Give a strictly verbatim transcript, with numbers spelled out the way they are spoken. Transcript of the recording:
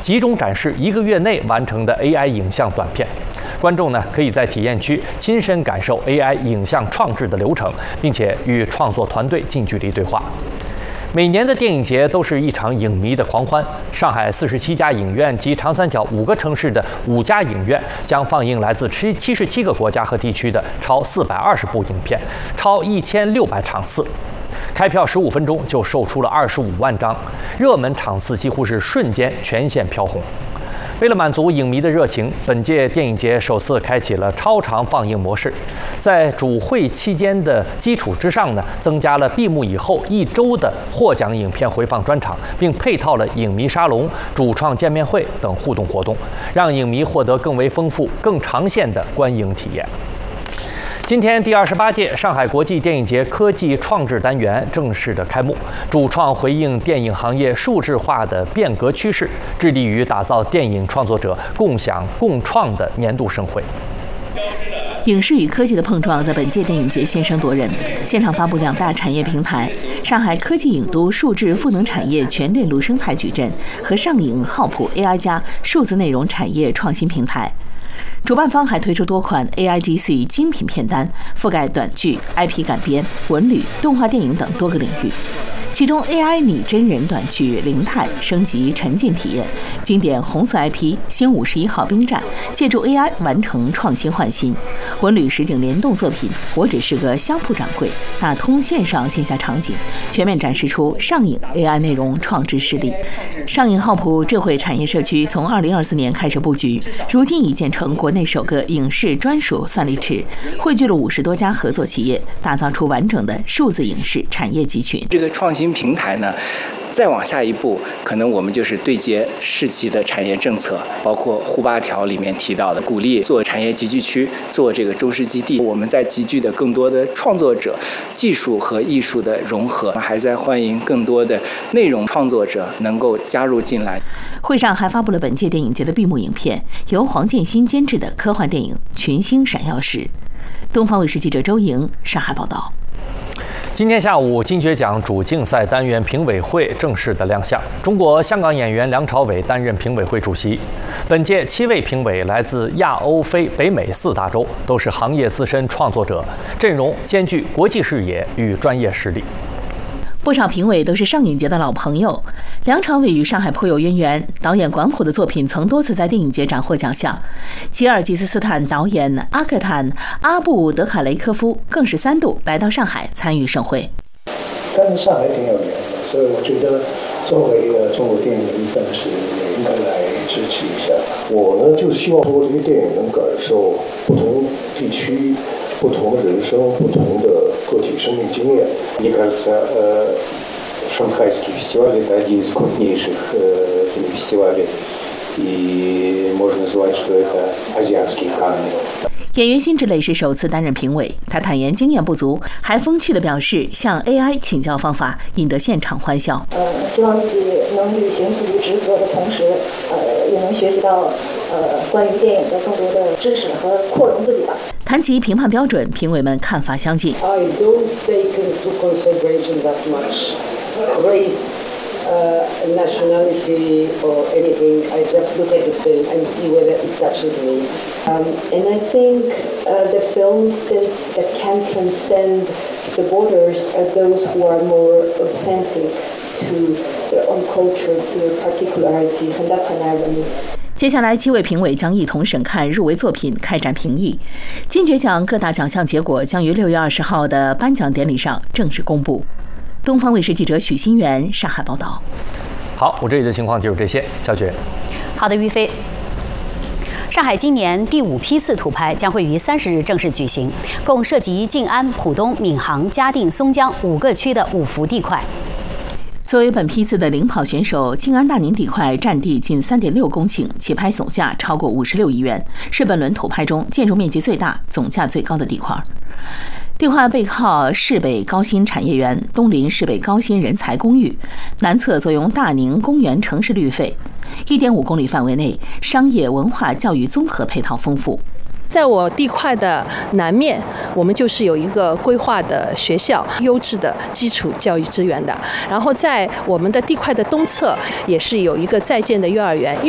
集中展示一个月内完成的 A I 影像短片。观众呢可以在体验区亲身感受 A I 影像创制的流程，并且与创作团队近距离对话。每年的电影节都是一场影迷的狂欢。上海四十七家影院及长三角五个城市的五家影院将放映来自七七十七个国家和地区的超四百二十部影片，超一千六百场次。开票十五分钟就售出了二十五万张，热门场次几乎是瞬间全线飘红。为了满足影迷的热情，本届电影节首次开启了超长放映模式，在主会期间的基础之上呢，增加了闭幕以后一周的获奖影片回放专场，并配套了影迷沙龙、主创见面会等互动活动，让影迷获得更为丰富、更长线的观影体验。今天第二十八届上海国际电影节科技创制单元正式的开幕，主创回应电影行业数字化的变革趋势，致力于打造电影创作者共享共创的年度盛会。 影视与科技的碰撞在本届电影节先声夺人，现场发布两大产业平台：上海科技影都数字赋能产业全链路生态矩阵和上影浩普 A I 加数字内容产业创新平台。主办方还推出多款 A I G C 精品片单，覆盖短剧、I P 改编、文旅、动画电影等多个领域。其中 A I 拟真人短剧《灵态》升级沉浸体验，经典红色 I P《新五十一号兵站》借助 A I 完成创新换新。文旅实景联动作品《我只是个香铺掌柜》打通线上线下场景，全面展示出上影 A I 内容创制实力。上影浩普智慧产业社区从二零二四年开始布局，如今已建成国内首个影视专属算力池，汇聚了五十多家合作企业，打造出完整的数字影视产业集群。 这个创新平台呢，再往下一步，可能我们就是对接市级的产业政策，包括沪八条里面提到的鼓励做产业集聚区，做这个洲市基地。我们在集聚的更多的创作者，技术和艺术的融合，还在欢迎更多的内容创作者能够加入进来。 会上还发布了本届电影节的闭幕影片，由黄建新监制的科幻电影《群星闪耀时》。东方卫视记者周莹上海报道。 今天下午，金爵奖主竞赛单元评委会正式的亮相，中国香港演员梁朝伟担任评委会主席。本届七位评委来自亚欧非北美四大洲，都是行业资深创作者，阵容兼具国际视野与专业实力。 不少评委都是上影节的老朋友，梁朝伟与上海颇有渊源，导演管虎的作品曾多次在电影节斩获奖项。吉尔吉斯斯坦导演阿克坦·阿布德卡雷科夫更是三度来到上海参与盛会。 跟上海挺有缘的，所以我觉得作为一个中国电影的一份子，也应该来支持一下。我呢，就希望通过这些电影能感受不同地区、不同的人生、不同的个体生命经验。 Мне кажется, Шанхайский фестиваль – это один из крупнейших фестивалей, и можно назвать, что это азиатские Канны。 演员辛芷蕾是首次担任评委，她坦言经验不足，还风趣地表示向 A I 请教方法，引得现场欢笑。 呃，希望自己能履行自己职责的同时，呃，也能学习到呃关于电影的更多的知识和扩容自己吧。 谈及评判标准，评委们看法相近。 I don't take into consideration that much race, uh, nationality or anything. I just look at the film and see whether it touches me. Um, and I think uh, the films that, that can transcend the borders are those who are more authentic to their own culture, to their particularities, and that's an irony. 接下来，七位评委将一同审看入围作品，开展评议。金爵奖各大奖项结果将于六月二十号的颁奖典礼上正式公布。东方卫视记者许新元上海报道。 好，我这里的情况就是这些，小雪。 好的，于飞。上海今年第五批次土拍将会于三十日正式举行，共涉及静安、浦东、闵行、嘉定、松江五个区的五幅地块。 作为本批次的领跑选手，静安大宁地块占地近 三点六公顷，起拍总价超过五十六亿元，是本轮土拍中建筑面积最大、总价最高的地块。地块背靠市北高新产业园，东临市北高新人才公寓，南侧坐拥大宁公园城市绿肺， 一点五公里范围内，商业、文化、教育综合配套丰富。 在我地块的南面，我们就是有一个规划的学校，优质的基础教育资源的。然后在我们的地块的东侧，也是有一个在建的幼儿园。